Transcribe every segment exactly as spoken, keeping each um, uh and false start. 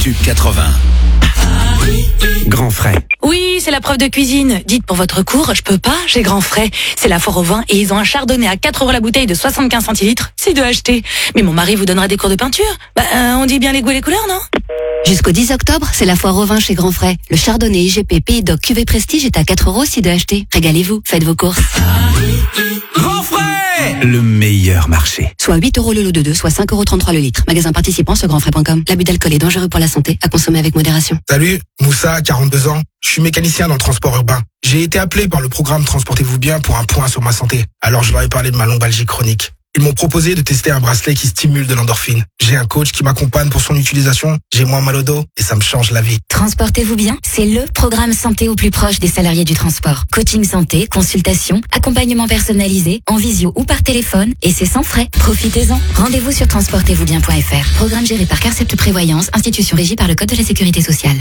Tube quatre-vingts. Grand Frais. Oui, c'est la preuve de cuisine. Dites pour votre cours, je peux pas, j'ai Grand Frais. C'est la foire au vin et ils ont un chardonnay à quatre euros la bouteille de soixante-quinze centilitres. C'est de acheter. Mais mon mari vous donnera des cours de peinture. Bah, euh, on dit bien les goûts et les couleurs, non? Jusqu'au dix octobre, c'est la foire au vin chez Grand Frais. Le chardonnay I G P Pays d'Oc Cuvée Prestige est à quatre euros aussi de acheter. Régalez-vous, faites vos courses. Grand Frais, le meilleur marché. Soit huit euros le lot de deux, soit cinq euros trente-trois le litre. Magasin participant sur grandfrais point com. L'abus d'alcool est dangereux pour la santé. À consommer avec modération. Salut, Moussa, quarante-deux ans. Je suis mécanicien dans le transport urbain. J'ai été appelé par le programme Transportez-vous bien pour un point sur ma santé. Alors je leur ai parlé de ma lombalgie chronique. Ils m'ont proposé de tester un bracelet qui stimule de l'endorphine. J'ai un coach qui m'accompagne pour son utilisation. J'ai moins mal au dos et ça me change la vie. Transportez-vous bien, c'est le programme santé au plus proche des salariés du transport. Coaching santé, consultation, accompagnement personnalisé, en visio ou par téléphone, et c'est sans frais. Profitez-en. Rendez-vous sur transportez vous bien point f r. Programme géré par Carcept Prévoyance, institution régie par le Code de la Sécurité sociale.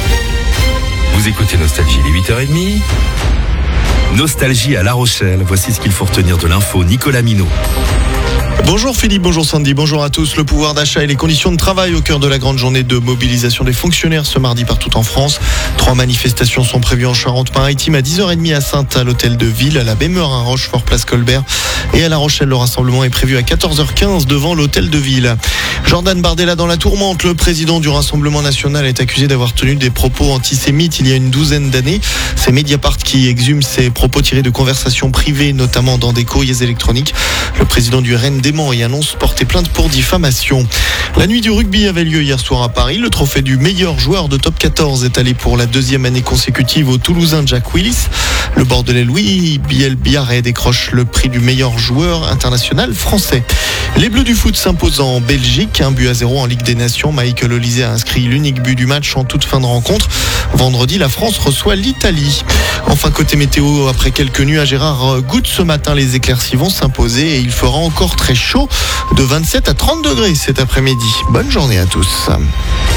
Vous écoutez Nostalgie, les huit heures trente. Nostalgie à La Rochelle. Voici ce qu'il faut retenir de l'info. Nicolas Minot. Bonjour Philippe, bonjour Sandy, bonjour à tous. Le pouvoir d'achat et les conditions de travail au cœur de la grande journée de mobilisation des fonctionnaires ce mardi partout en France. Trois manifestations sont prévues en Charente-Maritime à dix heures trente à Saintes, à l'hôtel de ville, à la Bémeur, à Rochefort, place Colbert, et à La Rochelle. Le rassemblement est prévu à quatorze heures quinze devant l'hôtel de ville. Jordan Bardella dans la tourmente. Le président du Rassemblement national est accusé d'avoir tenu des propos antisémites il y a une douzaine d'années. C'est Mediapart qui exhume ces propos tirés de conversations privées, notamment dans des courriers électroniques. Le président du R N dément et annonce porter plainte pour diffamation. La nuit du rugby avait lieu hier soir à Paris. Le trophée du meilleur joueur de top quatorze est allé pour la deuxième année consécutive au Toulousain Jack Willis. Le Bordelais Louis Biel-Biarré décroche le prix du meilleur joueur international français. Les Bleus du foot s'imposent en Belgique, un but à zéro en Ligue des Nations. Michael Olise a inscrit l'unique but du match en toute fin de rencontre. Vendredi, la France reçoit l'Italie. Enfin, côté météo, après quelques nuages et rares gouttes ce matin, les éclaircies vont s'imposer et il fera encore très chaud, de vingt-sept à trente degrés cet après-midi. Bonne journée à tous.